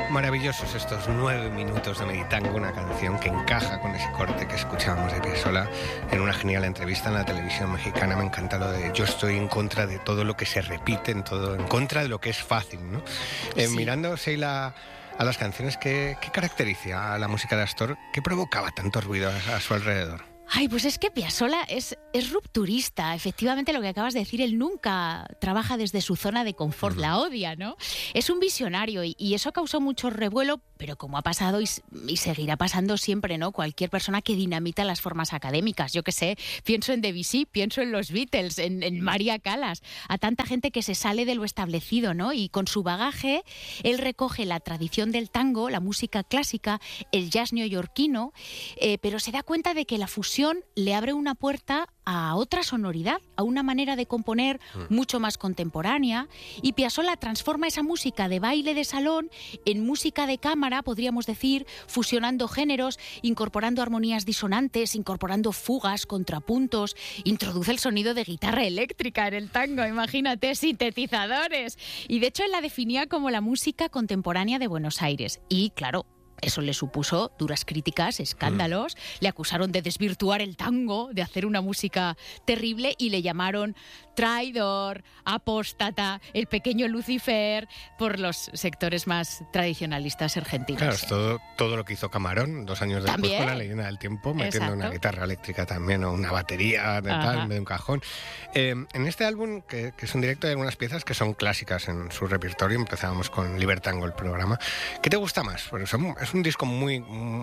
Maravillosos estos 9 minutos de Meditango, una canción que encaja con ese corte que escuchábamos de Piazzolla en una genial entrevista en la televisión mexicana. Me encanta lo de yo estoy en contra de todo lo que se repite, en contra de lo que es fácil, ¿no? Sí. Mirando, Sheila, a las canciones, ¿qué caracteriza a la música de Astor? ¿Qué provocaba tanto ruido a su alrededor? Ay, pues es que Piazzolla es rupturista. Efectivamente, lo que acabas de decir, él nunca trabaja desde su zona de confort, la odia, ¿no? Es un visionario y eso causó mucho revuelo, pero como ha pasado y seguirá pasando siempre, ¿no? Cualquier persona que dinamita las formas académicas. Yo qué sé, pienso en Debussy, pienso en los Beatles, en María Callas, a tanta gente que se sale de lo establecido, ¿no? Y con su bagaje, él recoge la tradición del tango, la música clásica, el jazz neoyorquino, pero se da cuenta de que la fusión le abre una puerta a otra sonoridad, a una manera de componer mucho más contemporánea, y Piazzolla transforma esa música de baile de salón en música de cámara, podríamos decir, fusionando géneros, incorporando armonías disonantes, incorporando fugas, contrapuntos, introduce el sonido de guitarra eléctrica en el tango, imagínate, sintetizadores, y de hecho él la definía como la música contemporánea de Buenos Aires, y claro, eso le supuso duras críticas, escándalos, le acusaron de desvirtuar el tango, de hacer una música terrible y le llamaron traidor, apóstata, el pequeño Lucifer, por los sectores más tradicionalistas argentinos. Claro, es todo lo que hizo Camarón 2 años después ¿También? con La leyenda del tiempo, metiendo Exacto. una guitarra eléctrica también o una batería de tal, en vez de un cajón. En este álbum, que es un directo, hay algunas piezas que son clásicas en su repertorio. Empezábamos con Libertango, el programa. ¿Qué te gusta más? Porque es un disco muy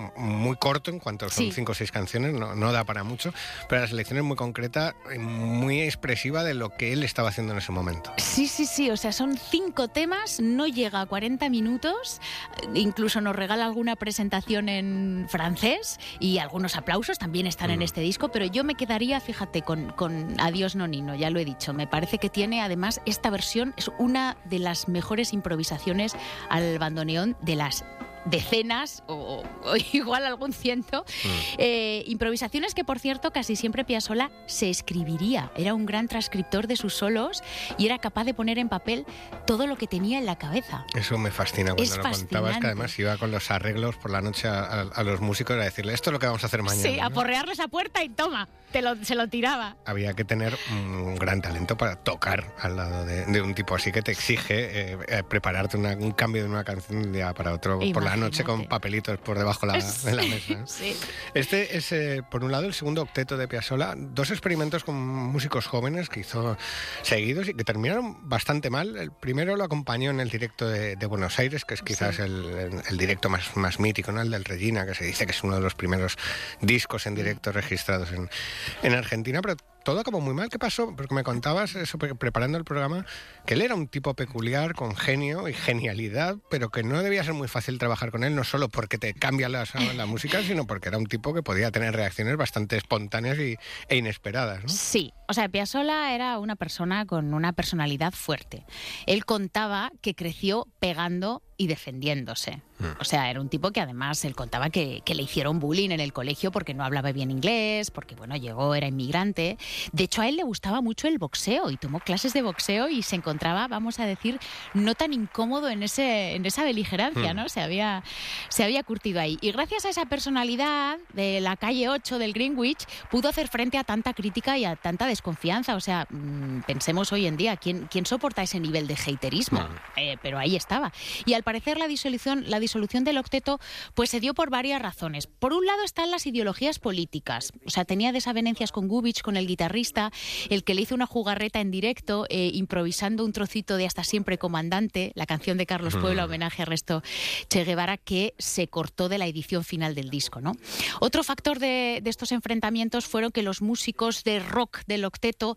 corto en cuanto son 5 o 6 canciones, no da para mucho, pero la selección es muy concreta y muy expresiva de lo que él estaba haciendo en ese momento. Sí, o sea, son 5 temas, no llega a 40 minutos, incluso nos regala alguna presentación en francés y algunos aplausos también están en este disco, pero yo me quedaría, fíjate, con Adiós Nonino, ya lo he dicho, me parece que tiene, además, esta versión es una de las mejores improvisaciones al bandoneón de las decenas o igual algún ciento, improvisaciones que, por cierto, casi siempre Piazzolla se escribiría, era un gran transcriptor de sus solos y era capaz de poner en papel todo lo que tenía en la cabeza. Eso me fascina cuando lo contabas, que además iba con los arreglos por la noche a los músicos a decirle, esto es lo que vamos a hacer mañana. Sí, a porrearles a puerta y toma, se lo tiraba. Había que tener un gran talento para tocar al lado de un tipo así que te exige prepararte un cambio de una canción de un día para otro. Imagínate. Por la noche con papelitos por debajo de la mesa, ¿no? Sí. Este es, por un lado, el segundo octeto de Piazzolla, 2 experimentos con músicos jóvenes que hizo seguidos y que terminaron bastante mal. El primero lo acompañó en el directo de Buenos Aires, que es quizás el directo más mítico, ¿no? El del Regina, que se dice que es uno de los primeros discos en directo registrados en Argentina, pero todo como muy mal. ¿Qué pasó? Porque me contabas eso preparando el programa, que él era un tipo peculiar, con genio y genialidad, pero que no debía ser muy fácil trabajar con él, no solo porque te cambia la música, sino porque era un tipo que podía tener reacciones bastante espontáneas e inesperadas, ¿no? Sí, o sea, Piazzolla era una persona con una personalidad fuerte. Él contaba que creció pegando y defendiéndose. O sea, era un tipo que además él contaba que le hicieron bullying en el colegio porque no hablaba bien inglés, porque bueno, era inmigrante. De hecho, a él le gustaba mucho el boxeo y tomó clases de boxeo y se encontraba, vamos a decir, no tan incómodo en esa beligerancia, ¿no? Se había curtido ahí. Y gracias a esa personalidad de la calle 8 del Greenwich, pudo hacer frente a tanta crítica y a tanta desconfianza. O sea, pensemos hoy en día, ¿quién soporta ese nivel de haterismo? Pero ahí estaba. Y al parecer la disolución del octeto pues se dio por varias razones. Por un lado están las ideologías políticas. O sea, tenía desavenencias con Gubich, con el guitarrista, el que le hizo una jugarreta en directo, improvisando un trocito de Hasta siempre comandante, la canción de Carlos Puebla, homenaje a Ernesto Che Guevara, que se cortó de la edición final del disco, ¿no? Otro factor de estos enfrentamientos fueron que los músicos de rock del octeto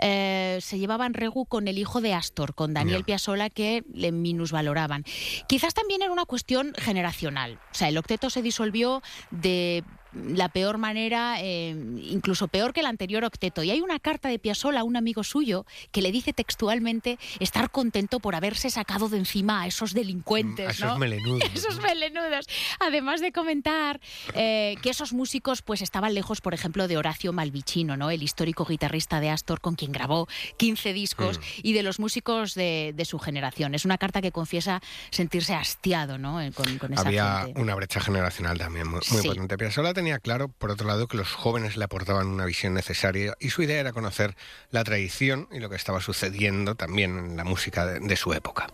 se llevaban regu con el hijo de Astor, con Daniel Piazzolla, que le minusvaloraban. Quizás también era una cuestión generacional. O sea, el octeto se disolvió de la peor manera, incluso peor que el anterior octeto. Y hay una carta de Piazzolla a un amigo suyo que le dice textualmente estar contento por haberse sacado de encima a esos delincuentes, a esos melenudos. Esos melenudos. Además de comentar que esos músicos pues estaban lejos, por ejemplo, de Horacio Malvicino, ¿no? El histórico guitarrista de Astor con quien grabó 15 discos y de los músicos de su generación. Es una carta que confiesa sentirse hastiado, ¿no? con esa Había gente. una brecha generacional también muy potente. Piazzolla tenía claro, por otro lado, que los jóvenes le aportaban una visión necesaria y su idea era conocer la tradición y lo que estaba sucediendo también en la música de su época.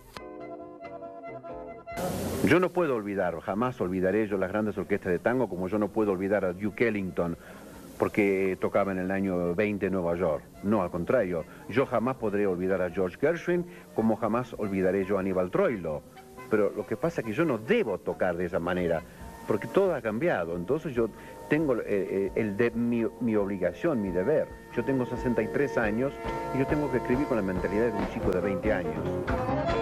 Yo no puedo olvidar, jamás olvidaré yo las grandes orquestas de tango, como yo no puedo olvidar a Duke Ellington porque tocaba en el año 20 en Nueva York. No, al contrario, yo jamás podré olvidar a George Gershwin como jamás olvidaré yo a Aníbal Troilo. Pero lo que pasa es que yo no debo tocar de esa manera, porque todo ha cambiado. Entonces yo tengo mi obligación, mi deber. Yo tengo 63 años y yo tengo que escribir con la mentalidad de un chico de 20 años.